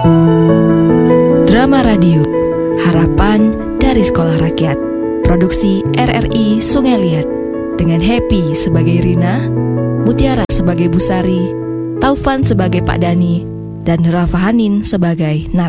Drama Radio, harapan dari sekolah rakyat. Produksi RRI Sungai Liat. Dengan Happy sebagai Rina, Mutiara sebagai Bu Sari, Taufan sebagai Pak Dani, dan Rafa Hanin sebagai Nara.